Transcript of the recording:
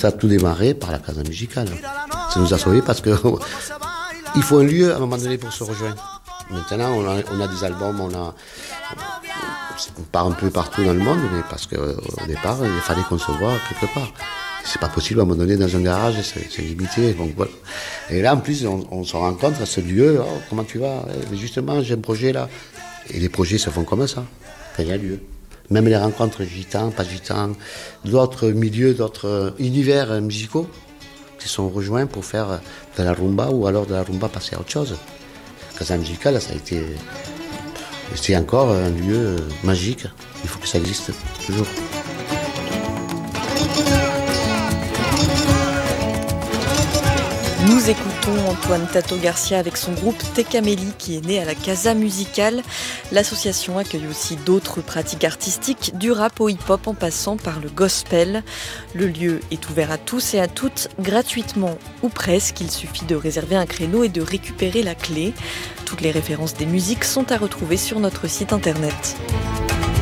ça a tout démarré par la Casa Musicale. Ça nous a sauvés parce que il faut un lieu à un moment donné pour se rejoindre. Maintenant, on a des albums, on part un peu partout dans le monde, mais parce qu'au départ, il fallait qu'on se voit quelque part. C'est pas possible à un moment donné dans un garage, c'est limité. Donc voilà. Et là, en plus, on se rencontre à ce lieu. Oh, comment tu vas? Mais justement, j'ai un projet là. Et les projets se font comme ça, quand il y a lieu. Même les rencontres gitans, pas gitans, d'autres milieux, d'autres univers musicaux qui sont rejoints pour faire de la rumba ou alors de la rumba passer à autre chose. Casa Musicale, ça a été. C'est encore un lieu magique. Il faut que ça existe toujours. Nous écoutons Antoine Tato Garcia avec son groupe Tekameli qui est né à la Casa Musicale. L'association accueille aussi d'autres pratiques artistiques, du rap au hip-hop en passant par le gospel. Le lieu est ouvert à tous et à toutes, gratuitement ou presque. Il suffit de réserver un créneau et de récupérer la clé. Toutes les références des musiques sont à retrouver sur notre site internet.